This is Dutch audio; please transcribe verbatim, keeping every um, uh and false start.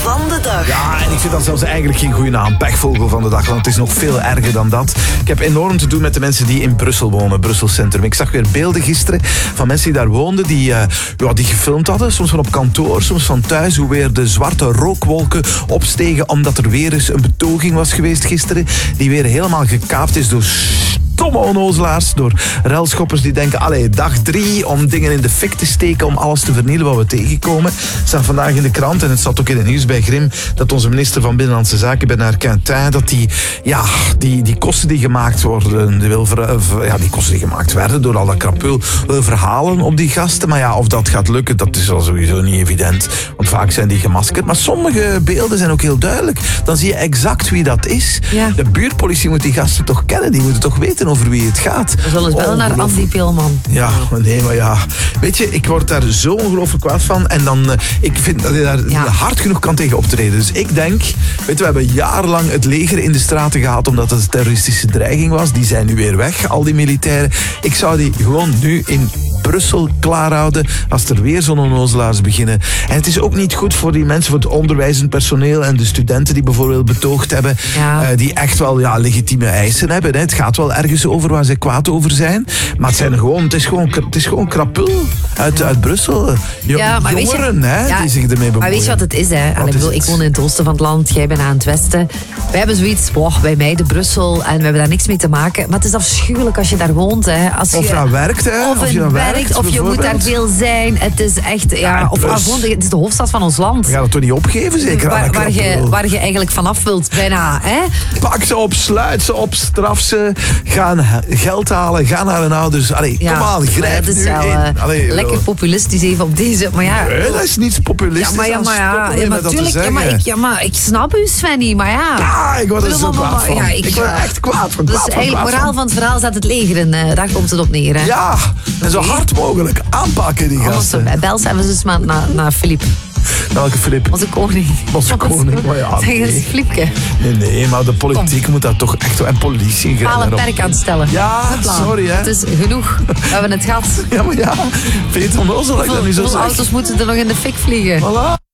van de dag. Ja, en ik vind dat zelfs eigenlijk geen goede naam. Pechvogel van de dag, want het is nog veel erger dan dat. Ik heb enorm te doen met de mensen die in Brussel wonen, Brussel Centrum. Ik zag weer beelden gisteren van mensen die daar woonden, die, uh, ja, die gefilmd hadden. Soms van op kantoor, soms van thuis. Hoe weer de zwarte rookwolken opstegen, omdat er weer eens een betoging was geweest gisteren. Die weer helemaal gekaapt is door stomme onnozelaars, door relschoppers die denken, allee, dag drie om dingen in de fik te steken, om alles te vernielen wat we tegenkomen. Het staat vandaag in de krant en het staat ook in het nieuws bij Grim, dat onze minister van Binnenlandse Zaken, Bernard Quintin, dat die, ja, die, die kosten die gemaakt worden, die, wil ver, ja, die kosten die gemaakt werden door al dat krapul, wil verhalen op die gasten. Maar ja, of dat gaat lukken, dat is al sowieso niet evident, want vaak zijn die gemaskerd. Maar sommige beelden zijn ook heel duidelijk. Dan zie je exact wie dat is. Ja. De buurtpolitie moet die gasten toch kennen, die moeten toch weten over wie het gaat. We zullen eens bellen naar Andy Peelman. Ja, nee, maar ja. Weet je, ik word daar zo ongelooflijk kwaad van. En dan, uh, ik vind dat je daar ja. hard genoeg kan tegen optreden. Dus ik denk, weet je, we hebben jarenlang het leger in de straten gehad omdat het een terroristische dreiging was. Die zijn nu weer weg, al die militairen. Ik zou die gewoon nu in Brussel klaarhouden als er weer zo'n onnozelaars beginnen. En het is ook niet goed voor die mensen, voor het onderwijzend personeel en de studenten die bijvoorbeeld betoogd hebben, ja. uh, die echt wel ja, legitieme eisen hebben. Hè. Het gaat wel ergens over waar ze kwaad over zijn, maar het, zijn gewoon, het, is, gewoon, het is gewoon krapul uit, uit Brussel. Jo- ja, maar jongeren weet je, hè, ja, die zich ermee bemoeien. Maar weet je wat het is? Hè? Allee, ik, bedoel, ik woon in het oosten van het land, jij bent aan het westen. Wij hebben zoiets, wow, bij mij de Brussel, en we hebben daar niks mee te maken. Maar het is afschuwelijk als je daar woont. Hè. Als of je daar werkt, hè. Of, of je daar werkt, werkt, of je moet daar veel zijn. Het is echt, ja, ja of gewoon, het is de hoofdstad van ons land. We gaan het toch niet opgeven, zeker? Waar, waar, je, waar je eigenlijk vanaf wilt, bijna. Hè? Pak ze op, sluit ze op, straf ze, ga geld halen, ga naar hun ouders. Allee, ja, kom aan, grijp nu wel, in. Allee, lekker joh. populistisch even op deze, maar ja. Nee, dat is niet populistisch. Ja, maar ja, maar ja, ja, maar tuurlijk, ja, maar ik, ja, maar ik snap u, Svenny, maar ja. Ja, ik word er zo kwaad van. Ja, ik, ik word er echt kwaad van. Dus kwaad eigenlijk, van, moraal van het verhaal staat het leger en uh, daar komt het op neer. Hè? Ja, en zo hard mogelijk aanpakken die gasten. Bij Bels hebben ze eens maar naar, naar Filip. Welke Filip? Onze koning. Onze koning, maar ja. Zeg eens, Filipke. Nee, nee, maar de politiek Kom. moet dat toch echt... En politie... Paal een perk aan het stellen. Ja, sorry, hè. Het is genoeg. We hebben het gehad. Ja, maar ja. Vind je het onnozel dat ik dat nu zo zeg? Hoeveel auto's moeten er nog in de fik vliegen? Voilà.